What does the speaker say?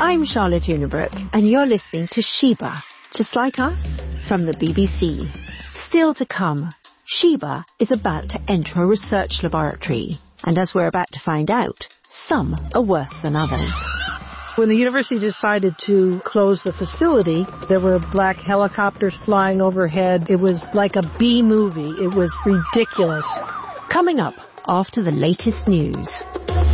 I'm Charlotte Unibrook, and you're listening to Sheba, Just Like Us, from the BBC. Still to come, Sheba is about to enter a research laboratory, and as we're about to find out, some are worse than others. When the university decided to close the facility, there were black helicopters flying overhead. It was like a B movie. It was ridiculous. Coming up after the latest news.